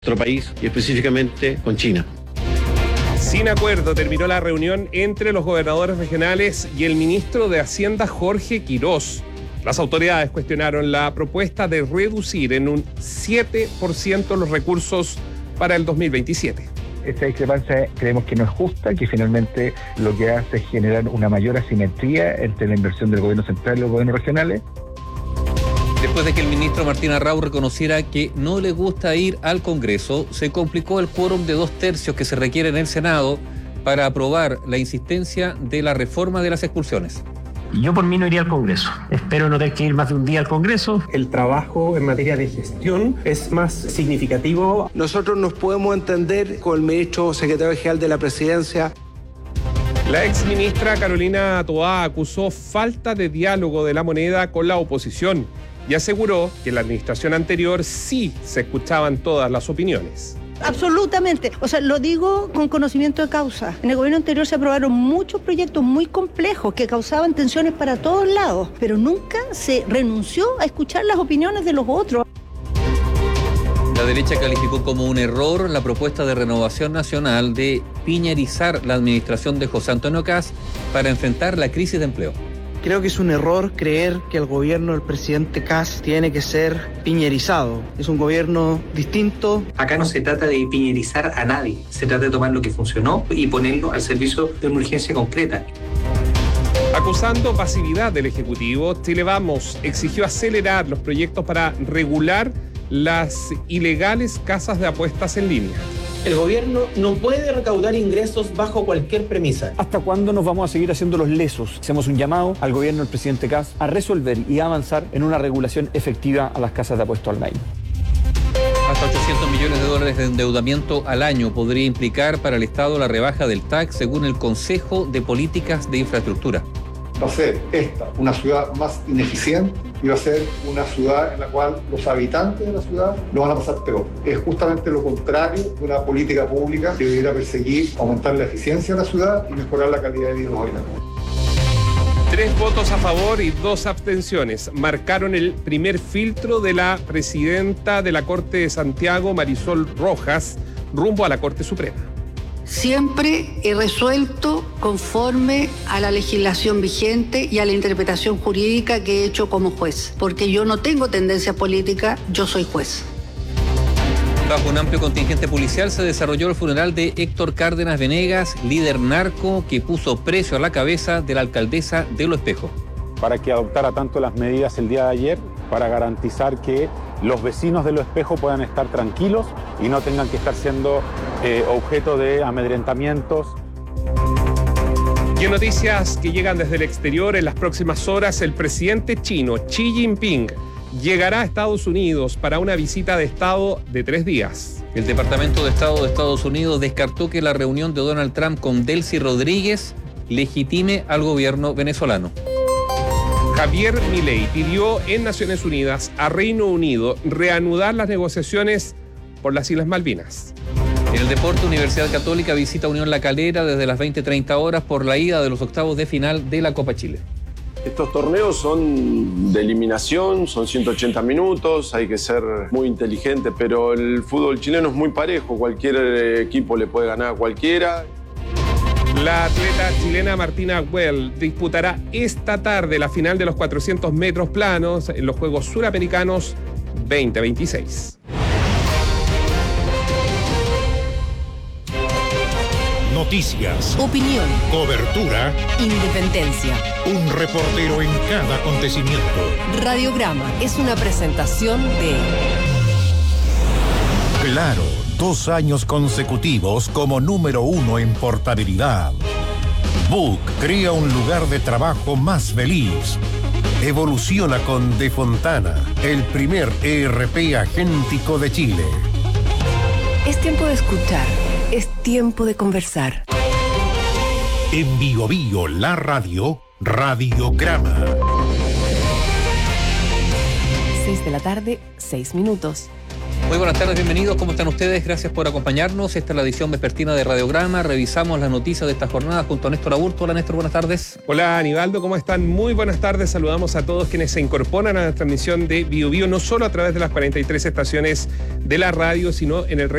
nuestro país y específicamente con China. Sin acuerdo terminó la reunión entre los gobernadores regionales y el ministro de Hacienda, Jorge Quirós. Las autoridades cuestionaron la propuesta de reducir en un 7% los recursos para el 2027. Esta discrepancia creemos que no es justa, que finalmente lo que hace es generar una mayor asimetría entre la inversión del gobierno central y los gobiernos regionales. Después de que el ministro Martín Arrau reconociera que no le gusta ir al Congreso, se complicó el quórum de 2/3 que se requiere en el Senado para aprobar la insistencia de la reforma de las expulsiones. Yo por mí no iría al Congreso. Espero no tener que ir más de un día al Congreso. El trabajo en materia de gestión es más significativo. Nosotros nos podemos entender con el ministro secretario general de la Presidencia. La exministra Carolina Toá acusó falta de diálogo de La Moneda con la oposición y aseguró que en la administración anterior sí se escuchaban todas las opiniones. Absolutamente. O sea, lo digo con conocimiento de causa. En el gobierno anterior se aprobaron muchos proyectos muy complejos que causaban tensiones para todos lados, pero nunca se renunció a escuchar las opiniones de los otros. La derecha calificó como un error la propuesta de Renovación Nacional de piñerizar la administración de José Antonio Kast para enfrentar la crisis de empleo. Creo que es un error creer que el gobierno del presidente Kast tiene que ser piñerizado. Es un gobierno distinto. Acá no se trata de piñerizar a nadie, se trata de tomar lo que funcionó y ponerlo al servicio de una urgencia concreta. Acusando pasividad del Ejecutivo, Chile Vamos exigió acelerar los proyectos para regular las ilegales casas de apuestas en línea. El gobierno no puede recaudar ingresos bajo cualquier premisa. ¿Hasta cuándo nos vamos a seguir haciendo los lesos? Hacemos un llamado al gobierno del presidente Kast a resolver y a avanzar en una regulación efectiva a las casas de apuestas online. Hasta 800 millones de dólares de endeudamiento al año podría implicar para el Estado la rebaja del TAC, según el Consejo de Políticas de Infraestructura. Va a ser una ciudad más ineficiente y va a ser una ciudad en la cual los habitantes de la ciudad lo van a pasar peor. Es justamente lo contrario de una política pública que debería perseguir aumentar la eficiencia de la ciudad y mejorar la calidad de vida de los habitantes. 3 votos a favor y 2 abstenciones marcaron el primer filtro de la presidenta de la Corte de Santiago, Marisol Rojas, rumbo a la Corte Suprema. Siempre he resuelto conforme a la legislación vigente y a la interpretación jurídica que he hecho como juez, porque yo no tengo tendencia política, yo soy juez. Bajo un amplio contingente policial se desarrolló el funeral de Héctor Cárdenas Venegas, líder narco que puso precio a la cabeza de la alcaldesa de Lo Espejo. Para que adoptara tanto las medidas el día de ayer, para garantizar que los vecinos de Lo Espejo puedan estar tranquilos y no tengan que estar siendo objeto de amedrentamientos. Y en noticias que llegan desde el exterior, en las próximas horas el presidente chino Xi Jinping llegará a Estados Unidos para una visita de Estado de 3 días. El Departamento de Estado de Estados Unidos descartó que la reunión de Donald Trump con Delcy Rodríguez legitime al gobierno venezolano. Javier Milei pidió en Naciones Unidas a Reino Unido reanudar las negociaciones por las Islas Malvinas. En el deporte, Universidad Católica visita Unión La Calera desde las 20:30 horas por la ida de los octavos de final de la Copa Chile. Estos torneos son de eliminación, son 180 minutos, hay que ser muy inteligente, pero el fútbol chileno es muy parejo, cualquier equipo le puede ganar a cualquiera. La atleta chilena Martina Güell disputará esta tarde la final de los 400 metros planos en los Juegos Suramericanos 2026. Noticias, opinión, cobertura, independencia. Un reportero en cada acontecimiento. Radiograma es una presentación de Claro, 2 años consecutivos como número 1 en portabilidad. Book crea un lugar de trabajo más feliz. Evoluciona con De Fontana, el primer ERP agéntico de Chile. Es tiempo de escuchar. Es tiempo de conversar. En Bio Bio, la radio, Radiograma. 6 de la tarde, 6 minutos. Muy buenas tardes, bienvenidos. ¿Cómo están ustedes? Gracias por acompañarnos. Esta es la edición vespertina de Radiograma. Revisamos las noticias de esta jornada junto a Néstor Aburto. Hola, Néstor, buenas tardes. Hola, Aníbaldo, ¿cómo están? Muy buenas tardes. Saludamos a todos quienes se incorporan a la transmisión de Bio Bio, no solo a través de las 43 estaciones de la radio, sino en el resto